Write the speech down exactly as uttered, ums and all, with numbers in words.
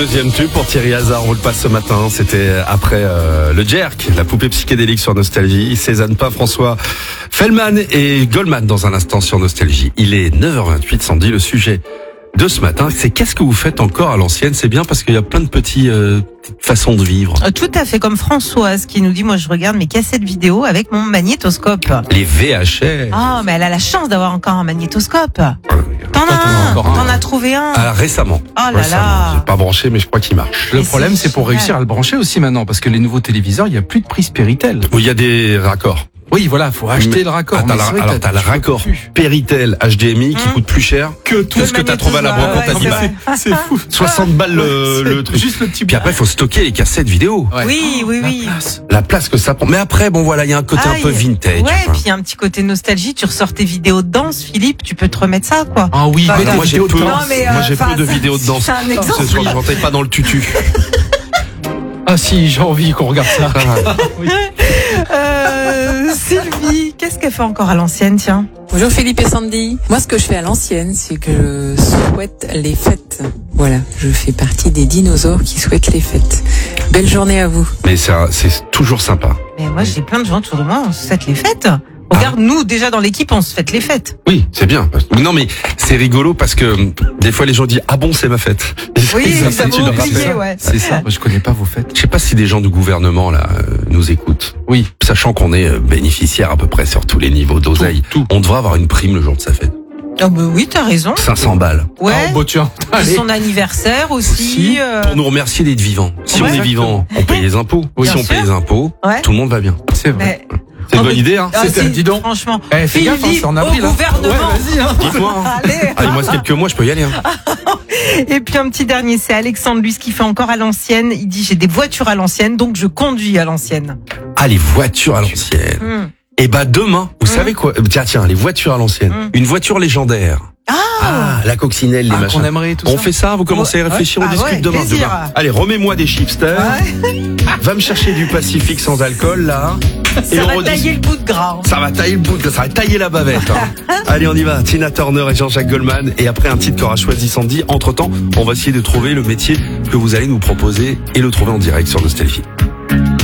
Deuxième tube pour Thierry Hazard, on le passe ce matin. C'était après euh, le Jerk, la poupée psychédélique sur Nostalgie. Cézanne Pain, François Fellman et Goldman dans un instant sur Nostalgie. Il est neuf heures vingt-huit, Sandy. Le sujet de ce matin, c'est qu'est-ce que vous faites encore à l'ancienne? C'est bien parce qu'il y a plein de petits euh, petites façons de vivre. Tout à fait, comme Françoise qui nous dit, moi je regarde mes cassettes vidéo avec mon magnétoscope. Les V H S. Ah, mais elle a la chance d'avoir encore un magnétoscope. T'en as un, encore un. t'en as trouvé un. Ah, récemment. Oh là récemment. là. J'ai pas branché, mais je crois qu'il marche. Le Mais problème, c'est c'est pour génial. réussir à le brancher aussi maintenant, parce que les nouveaux téléviseurs, il n'y a plus de prise Péritel. Oui, il y a des raccords. Oui, voilà, faut acheter Mais- le raccord. Ah, t'as Mais le- c'est vrai alors que t'as le tu peux raccord plus. Péritel H D M I qui Hum. coûte plus cher que tout Que ce le que t'as trouvé à la magnétoscope, brocante à ouais, dix c'est balles. C'est fou. soixante balles le, le truc. Juste le petit Puis après, il faut stocker les cassettes vidéo. Ouais. Oui, oui, La oui. place. La place que ça prend. Mais après, bon voilà, il y a un côté Ah, un peu il y a- vintage. Ouais, enfin. puis il y a un petit côté nostalgie. Tu ressors tes vidéos de danse, Philippe, tu peux te remettre ça, quoi. Ah oui, Bah, mais non, des moi j'ai vidéos de peu, danse. Non, mais, moi euh, j'ai enfin, peu de ça- vidéos de danse. c'est un exemple. Ce soir, je rentrais pas dans le tutu. Ah si, j'ai envie qu'on regarde ça. Euh, Sylvie, qu'est-ce qu'elle fait encore à l'ancienne, tiens? Bonjour Philippe et Sandy. Moi, ce que je fais à l'ancienne, c'est que je souhaite les fêtes. Voilà, je fais partie des dinosaures qui souhaitent les fêtes. Belle journée à vous. Mais c'est un- c'est toujours sympa. Mais moi, j'ai plein de gens autour de moi, on se fête les fêtes. Regarde, nous, déjà dans l'équipe, on se fête les fêtes. Oui, c'est bien. Non mais c'est rigolo parce que hum, des fois les gens disent ah bon c'est ma fête. Oui, Ils ça tu vaut leur oublier, rappelles. ouais. C'est ça. Moi, je connais pas vos fêtes. Je sais pas si des gens du gouvernement là euh, nous écoutent. Oui. Sachant qu'on est euh, bénéficiaire à peu près sur tous les niveaux d'oseille. Tout, On devrait avoir une prime le jour de sa fête. Ah bah oui, t'as raison. cinq cents balles. Ouais. Oh, bah tiens. Et Allez. son anniversaire aussi. Aussi, euh, Pour nous remercier d'être vivants. Si Ouais. on est vivant, on paye les impôts. Oui. Si Bien on paye sûr. les impôts, Ouais. tout le monde va bien. C'est vrai. mais- C'est une Oh, bonne mais- idée hein. Ah, C'était- si, dis donc. Franchement. Eh, fais gaffe, hein, Philippe, c'est en avril. au hein. gouvernement. Ouais, vas-y, hein. Dites-moi. hein. Allez. Ah, il me reste quelques mois, je peux y aller. Hein. Et puis un petit dernier, c'est Alexandre, lui, ce qu'il fait encore à l'ancienne. Il dit, j'ai des voitures à l'ancienne, donc je conduis à l'ancienne. Ah, les voitures à l'ancienne. Hum. Et bah demain, vous Mmh. savez quoi? Tiens, tiens, les voitures à l'ancienne. Mmh. Une voiture légendaire. Ah, la coccinelle, les Ah, machins. qu'on aimerait tout On ça. fait ça, vous commencez à réfléchir, Ouais. on Ah discute ouais, demain, plaisir. demain. Allez, remets-moi des chipsters. ouais. Va me chercher du Pacifique sans alcool, là. Et Ça on va rediscute. tailler le bout de gras. Ça va tailler le bout, de- ça va tailler la bavette. hein. Allez, on y va. Tina Turner et Jean-Jacques Goldman. Et après un titre qu'aura choisi Sandy. Entre temps, on va essayer de trouver le métier que vous allez nous proposer et le trouver en direct sur Nostalgie.